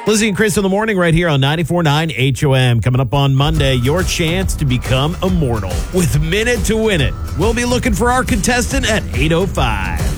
Lizzie and Chris in the morning right here on 94.9 HOM. Coming up on Monday, your chance to become immortal with Minute to Win It. We'll be looking for our contestant at 8:05.